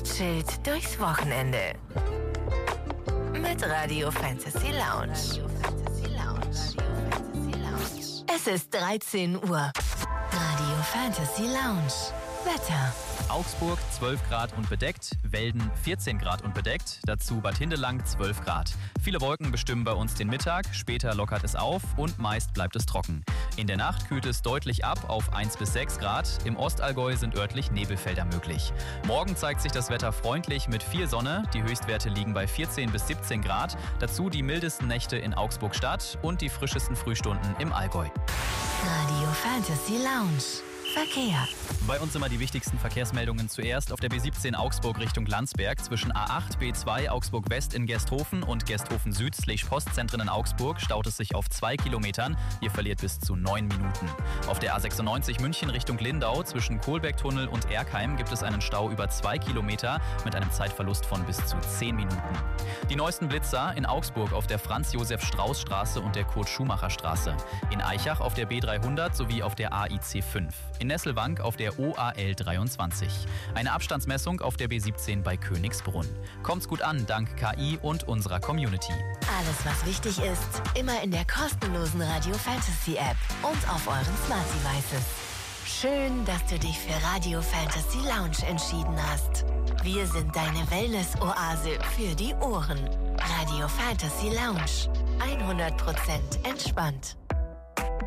Gechillt durchs Wochenende. Mit Radio Fantasy Lounge. Es ist 13 Uhr. Radio Fantasy Lounge. Wetter. Augsburg 12 Grad und bedeckt, Welden 14 Grad und bedeckt, dazu Bad Hindelang 12 Grad. Viele Wolken bestimmen bei uns den Mittag, später lockert es auf und meist bleibt es trocken. In der Nacht kühlt es deutlich ab auf 1 bis 6 Grad, im Ostallgäu sind örtlich Nebelfelder möglich. Morgen zeigt sich das Wetter freundlich mit viel Sonne, die Höchstwerte liegen bei 14 bis 17 Grad, dazu die mildesten Nächte in Augsburg-Stadt und die frischesten Frühstunden im Allgäu. Radio Fantasy Lounge. Verkehr. Bei uns immer die wichtigsten Verkehrsmeldungen zuerst. Auf der B17 Augsburg Richtung Landsberg zwischen A8, B2 Augsburg West in Gersthofen und Gersthofen Süd / Postzentren in Augsburg staut es sich auf 2 Kilometern. Ihr verliert bis zu 9 Minuten. Auf der A96 München Richtung Lindau zwischen Kohlbergtunnel und Erkheim gibt es einen Stau über 2 Kilometer mit einem Zeitverlust von bis zu 10 Minuten. Die neuesten Blitzer in Augsburg auf der Franz-Josef-Strauß-Straße und der Kurt-Schumacher-Straße. In Aichach auf der B300 sowie auf der AIC 5. In Nesselwank auf der OAL 23. Eine Abstandsmessung auf der B17 bei Königsbrunn. Kommt's gut an, dank KI und unserer Community. Alles, was wichtig ist, immer in der kostenlosen Radio Fantasy App und auf euren Smart Devices. Schön, dass du dich für Radio Fantasy Lounge entschieden hast. Wir sind deine Wellness-Oase für die Ohren. Radio Fantasy Lounge. 100% entspannt.